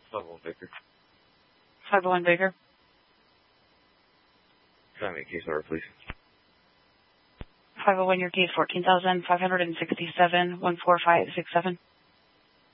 501 Baker. 501 Baker. Can I make case order, please? 501 your case, 14,567, 14567.